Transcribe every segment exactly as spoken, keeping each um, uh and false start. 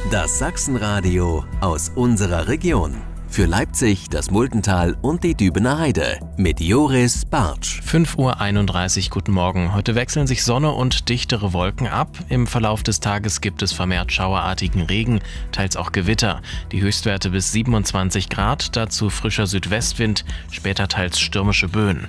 Das Sachsenradio aus unserer Region. Für Leipzig, das Multental und die Dübener Heide mit Joris Bartsch. fünf Uhr einunddreißig, guten Morgen. Heute wechseln sich Sonne und dichtere Wolken ab. Im Verlauf des Tages gibt es vermehrt schauerartigen Regen, teils auch Gewitter. Die Höchstwerte bis siebenundzwanzig Grad, dazu frischer Südwestwind, später teils stürmische Böen.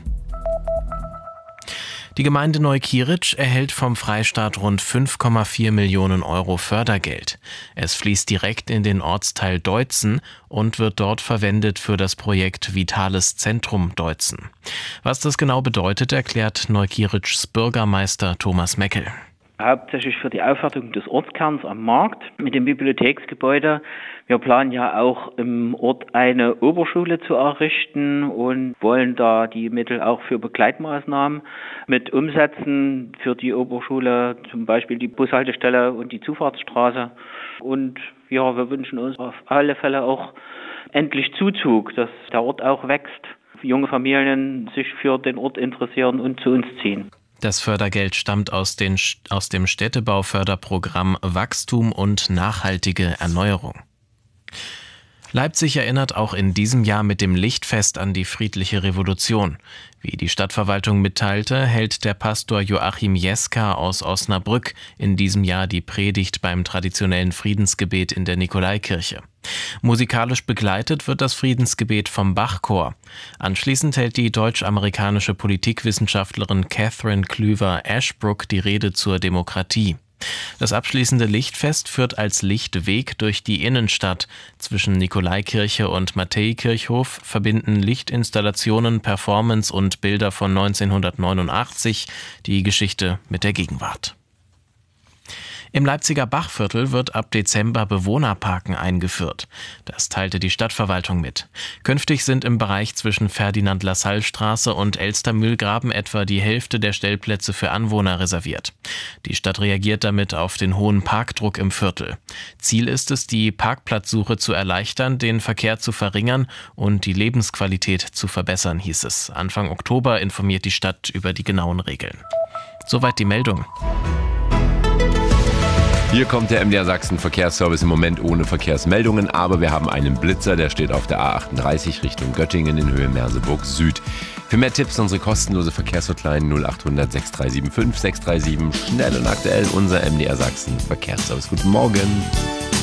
Die Gemeinde Neukirich erhält vom Freistaat rund fünf Komma vier Millionen Euro Fördergeld. Es fließt direkt in den Ortsteil Deutzen und wird dort verwendet für das Projekt Vitales Zentrum Deutzen. Was das genau bedeutet, erklärt Neukirichs Bürgermeister Thomas Meckel. Hauptsächlich für die Aufwertung des Ortskerns am Markt mit dem Bibliotheksgebäude. Wir planen ja auch im Ort eine Oberschule zu errichten und wollen da die Mittel auch für Begleitmaßnahmen mit umsetzen. Für die Oberschule zum Beispiel die Bushaltestelle und die Zufahrtsstraße. Und ja, wir wünschen uns auf alle Fälle auch endlich Zuzug, dass der Ort auch wächst. Junge Familien sich für den Ort interessieren und zu uns ziehen. Das Fördergeld stammt aus, den, aus dem Städtebauförderprogramm Wachstum und nachhaltige Erneuerung. Leipzig erinnert auch in diesem Jahr mit dem Lichtfest an die friedliche Revolution. Wie die Stadtverwaltung mitteilte, hält der Pastor Joachim Jeska aus Osnabrück in diesem Jahr die Predigt beim traditionellen Friedensgebet in der Nikolaikirche. Musikalisch begleitet wird das Friedensgebet vom Bachchor. Anschließend hält die deutsch-amerikanische Politikwissenschaftlerin Catherine Klüver-Ashbrook die Rede zur Demokratie. Das abschließende Lichtfest führt als Lichtweg durch die Innenstadt. Zwischen Nikolaikirche und Matthäikirchhof verbinden Lichtinstallationen, Performance und Bilder von neunzehnhundertneunundachtzig die Geschichte mit der Gegenwart. Im Leipziger Bachviertel wird ab Dezember Bewohnerparken eingeführt. Das teilte die Stadtverwaltung mit. Künftig sind im Bereich zwischen Ferdinand-Lassalle-Straße und Elstermühlgraben etwa die Hälfte der Stellplätze für Anwohner reserviert. Die Stadt reagiert damit auf den hohen Parkdruck im Viertel. Ziel ist es, die Parkplatzsuche zu erleichtern, den Verkehr zu verringern und die Lebensqualität zu verbessern, hieß es. Anfang Oktober informiert die Stadt über die genauen Regeln. Soweit die Meldung. Hier kommt der M D R Sachsen Verkehrsservice im Moment ohne Verkehrsmeldungen, aber wir haben einen Blitzer, der steht auf der A achtunddreißig Richtung Göttingen in Höhe Merseburg Süd. Für mehr Tipps unsere kostenlose Verkehrshotline null achthundert sechs drei sieben fünf sechs drei sieben. Schnell und aktuell unser M D R Sachsen Verkehrsservice. Guten Morgen.